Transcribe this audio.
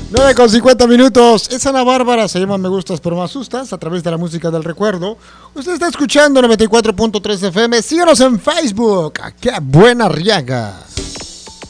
9:50. Es Ana Bárbara, se llama Me Gustas pero Me Asustas, a través de la música del recuerdo. Usted está escuchando 94.3 FM. Síganos en Facebook. ¡Qué buena riaga!